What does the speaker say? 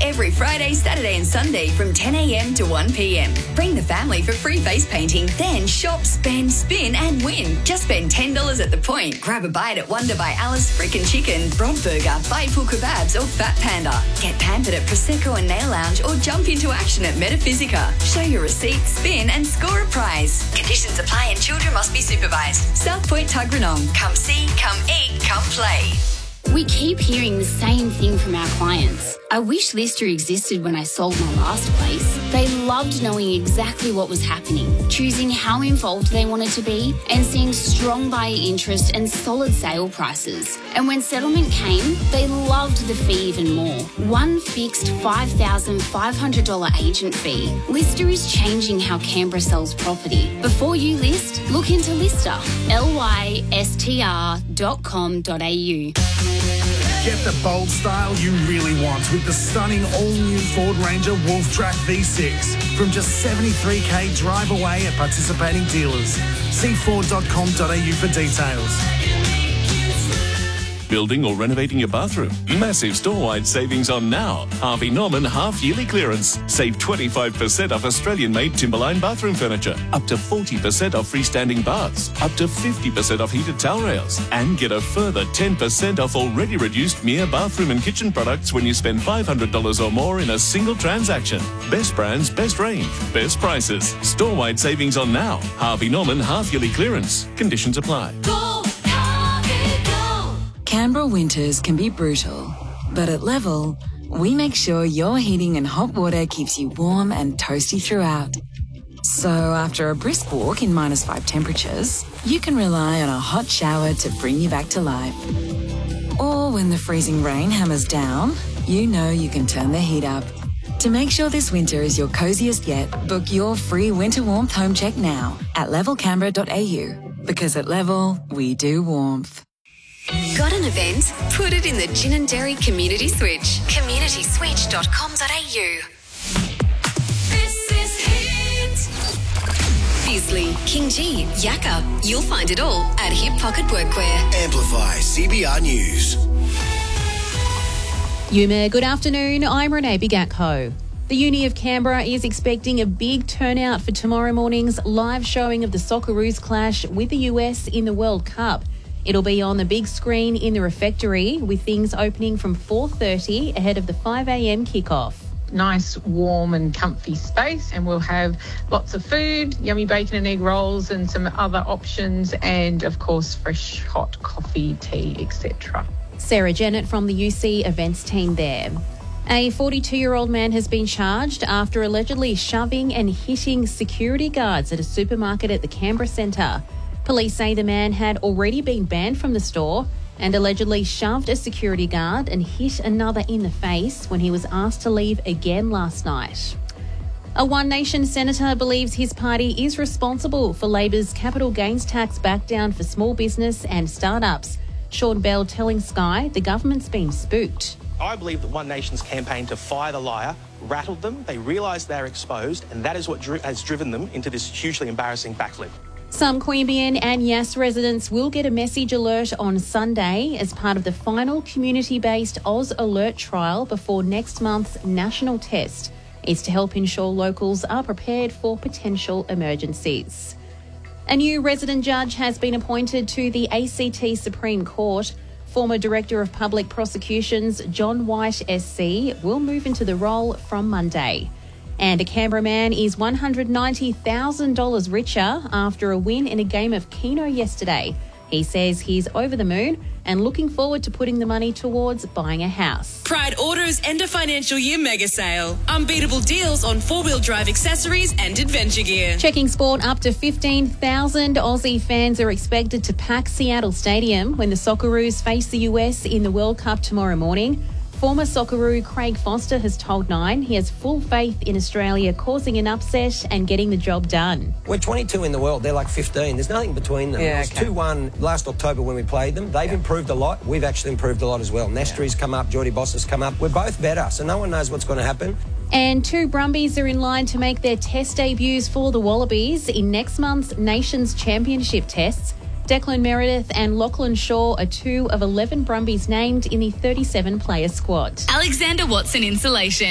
every Friday, Saturday and Sunday from 10 a.m. to 1 p.m. Bring the family for free face painting, then shop, spend, spin and win. Just spend $10 at the point. Grab a bite at Wonder by Alice, Frickin' Chicken, Broad Burger, Biteful Kebabs or Fat Panda. Get pampered at Prosecco and Nail Lounge or jump into action at Metaphysica. Show your receipt, spin and score a prize. Conditions apply and children must be supervised. South Point Tuggeranong. Come see, come eat, come play. We keep hearing the same thing from our clients. I wish Lister existed when I sold my last place. They loved knowing exactly what was happening, choosing how involved they wanted to be, and seeing strong buyer interest and solid sale prices. And when settlement came, they loved the fee even more. One fixed $5,500 agent fee. Lister is changing how Canberra sells property. Before you list, look into Lister. lystr.com.au. Get the bold style you really want with the stunning all-new Ford Ranger Wolf Track V6 from just $73,000 drive away at participating dealers. See Ford.com.au for details. Building or renovating your bathroom? Massive store-wide savings on now. Harvey Norman half-yearly clearance. Save 25% off Australian-made Timberline bathroom furniture. Up to 40% off freestanding baths. Up to 50% off heated towel rails. And get a further 10% off already reduced Mia bathroom and kitchen products when you spend $500 or more in a single transaction. Best brands, best range, best prices. Store-wide savings on now. Harvey Norman half-yearly clearance. Conditions apply. Canberra winters can be brutal, but at Level, we make sure your heating and hot water keeps you warm and toasty throughout. So after a brisk walk in -5 temperatures, you can rely on a hot shower to bring you back to life. Or when the freezing rain hammers down, you know you can turn the heat up. To make sure this winter is your coziest yet, book your free winter warmth home check now at levelcanberra.au, because at Level, we do warmth. Got an event? Put it in the Gin and Dairy Community Switch. communityswitch.com.au. This is Hit. Bisley, King G, Yakka. You'll find it all at Hip Pocket Workwear. Amplify CBR News. Yuma, good afternoon. I'm Renee Bigatko. The Uni of Canberra is expecting a big turnout for tomorrow morning's live showing of the Socceroos clash with the US in the World Cup. It'll be on the big screen in the refectory, with things opening from 4:30 ahead of the 5 a.m. kickoff. Nice, warm and comfy space, and we'll have lots of food, yummy bacon and egg rolls and some other options, and of course fresh hot coffee, tea, etc. Sarah Jennett from the UC events team there. A 42-year-old man has been charged after allegedly shoving and hitting security guards at a supermarket at the Canberra Centre. Police say the man had already been banned from the store and allegedly shoved a security guard and hit another in the face when he was asked to leave again last night. A One Nation senator believes his party is responsible for Labor's capital gains tax backdown for small business and startups. Sean Bell telling Sky the government's been spooked. I believe that One Nation's campaign to fire the liar rattled them. They realised they're exposed, and that is what has driven them into this hugely embarrassing backflip. Some Queanbeyan and Yass residents will get a message alert on Sunday as part of the final community-based Oz Alert trial before next month's national test. It's to help ensure locals are prepared for potential emergencies. A new resident judge has been appointed to the ACT Supreme Court. Former Director of Public Prosecutions John White SC will move into the role from Monday. And a Canberra man is $190,000 richer after a win in a game of Keno yesterday. He says he's over the moon and looking forward to putting the money towards buying a house. Pride Auto's end of financial year mega sale. Unbeatable deals on four-wheel drive accessories and adventure gear. Checking sport, up to 15,000 Aussie fans are expected to pack Seattle Stadium when the Socceroos face the US in the World Cup tomorrow morning. Former Socceroo Craig Foster has told Nine he has full faith in Australia causing an upset and getting the job done. We're 22 in the world. They're like 15. There's nothing between them. It was 2-1 last October when we played them. They've improved a lot. We've actually improved a lot as well. Nestri's come up. Geordie Boss has come up. We're both better, so no one knows what's going to happen. And two Brumbies are in line to make their test debuts for the Wallabies in next month's Nations Championship tests. Declan Meredith and Lachlan Shaw are 2 of 11 Brumbies named in the 37-player squad. Alexander Watson Insulation.